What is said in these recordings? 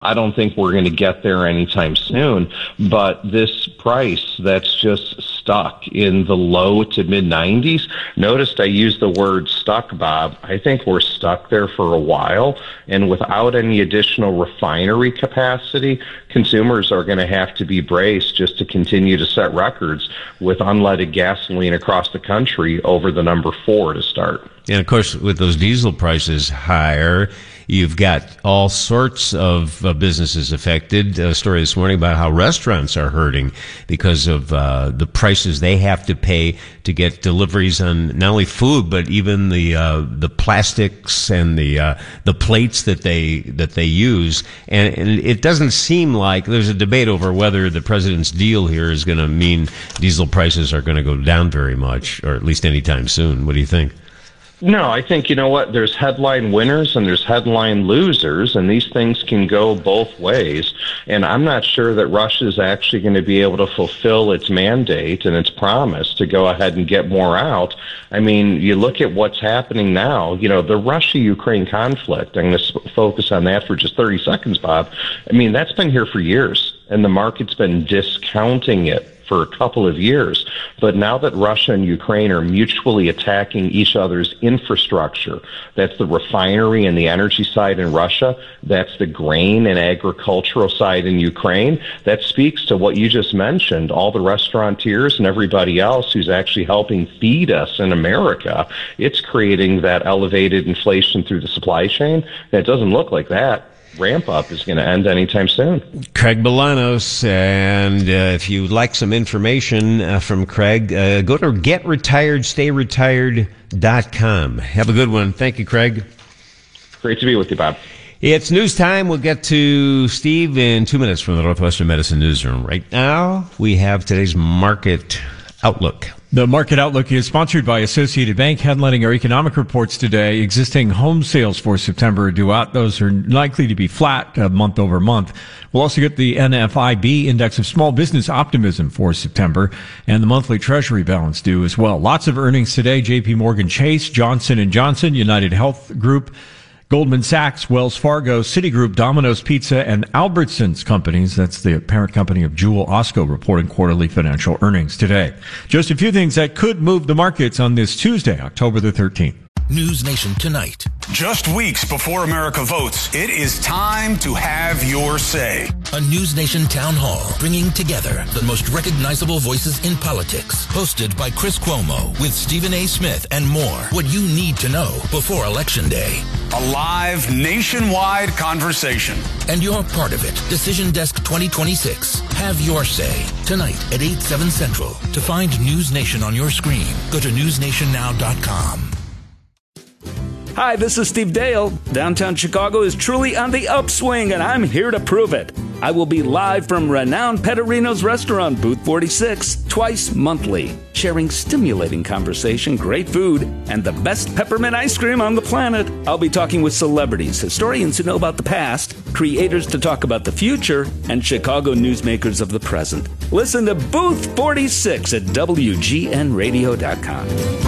I don't think we're going to get there anytime soon, but this price that's just stuck in the low to mid 90s. Noticed I used the word stuck, Bob. I think we're stuck there for a while, and without any additional refinery capacity, consumers are going to have to be braced just to continue to set records with unleaded gasoline across the country over the number 4 to start. And of course, with those diesel prices higher, you've got all sorts of businesses affected. A story this morning about how restaurants are hurting because of the prices they have to pay to get deliveries on not only food but even the plastics and the plates that they use. And it doesn't seem like there's a debate over whether the president's deal here is going to mean diesel prices are going to go down very much, or at least anytime soon. What do you think? No, I think, you know what, there's headline winners and there's headline losers, and these things can go both ways. And I'm not sure that Russia is actually going to be able to fulfill its mandate and its promise to go ahead and get more out. I mean, you look at what's happening now, you know, the Russia-Ukraine conflict, I'm going to focus on that for just 30 seconds, Bob. I mean, that's been here for years, and the market's been discounting it for a couple of years. But now that Russia and Ukraine are mutually attacking each other's infrastructure, that's the refinery and the energy side in Russia, that's the grain and agricultural side in Ukraine, that speaks to what you just mentioned, all the restaurateurs and everybody else who's actually helping feed us in America. It's creating that elevated inflation through the supply chain, and it doesn't look like that ramp up is going to end anytime soon. Craig Bolanos, and if you'd like some information from Craig, go to getretiredstayretired.com. Have a good one. Thank you, Craig. Great to be with you, Bob. It's news time. We'll get to Steve in 2 minutes from the Northwestern Medicine Newsroom. Right now, we have today's Market Outlook. The Market Outlook is sponsored by Associated Bank, headlining our economic reports today. Existing home sales for September are due out. Those are likely to be flat month over month. We'll also get the NFIB Index of Small Business Optimism for September, and the monthly Treasury balance due as well. Lots of earnings today. JP Morgan Chase, Johnson & Johnson, United Health Group, Goldman Sachs, Wells Fargo, Citigroup, Domino's Pizza, and Albertsons Companies, that's the parent company of Jewel Osco, reporting quarterly financial earnings today. Just a few things that could move the markets on this Tuesday, October the 13th. News Nation tonight. Just weeks before America votes, it is time to have your say. A News Nation town hall bringing together the most recognizable voices in politics. Hosted by Chris Cuomo with Stephen A. Smith and more. What you need to know before Election Day. A live nationwide conversation. And you're part of it. Decision Desk 2026. Have your say. Tonight at 8/7 Central. To find News Nation on your screen, go to newsnationnow.com. Hi, this is Steve Dale. Downtown Chicago is truly on the upswing, and I'm here to prove it. I will be live from renowned Petterino's restaurant, Booth 46, twice monthly, sharing stimulating conversation, great food, and the best peppermint ice cream on the planet. I'll be talking with celebrities, historians who know about the past, creators to talk about the future, and Chicago newsmakers of the present. Listen to Booth 46 at WGNradio.com.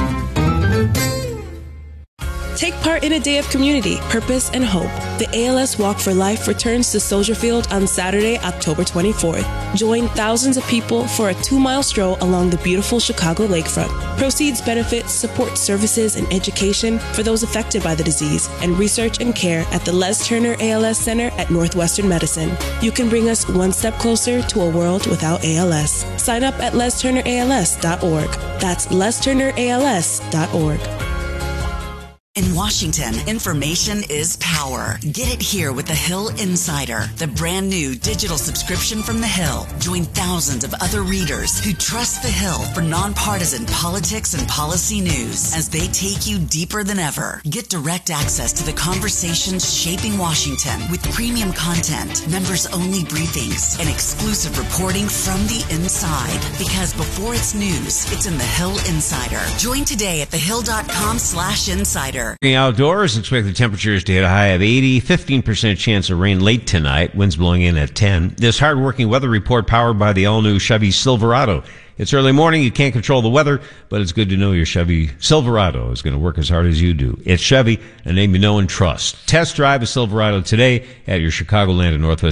Take part in a day of community, purpose, and hope. The ALS Walk for Life returns to Soldier Field on Saturday, October 24th. Join thousands of people for a 2-mile stroll along the beautiful Chicago lakefront. Proceeds benefit support services and education for those affected by the disease and research and care at the Les Turner ALS Center at Northwestern Medicine. You can bring us one step closer to a world without ALS. Sign up at lesturnерals.org. That's lesturnерals.org. In Washington, information is power. Get it here with The Hill Insider, the brand new digital subscription from The Hill. Join thousands of other readers who trust The Hill for nonpartisan politics and policy news as they take you deeper than ever. Get direct access to the conversations shaping Washington with premium content, members-only briefings, and exclusive reporting from the inside. Because before it's news, it's in The Hill Insider. Join today at thehill.com/insider. Outdoors, expect the temperatures to hit a high of 80, 15% chance of rain late tonight, winds blowing in at 10. This hard-working weather report powered by the all-new Chevy Silverado. It's early morning. You can't control the weather, but it's good to know your Chevy Silverado is going to work as hard as you do. It's Chevy, a name you know and trust. Test drive a Silverado today at your Chicagoland and Northwest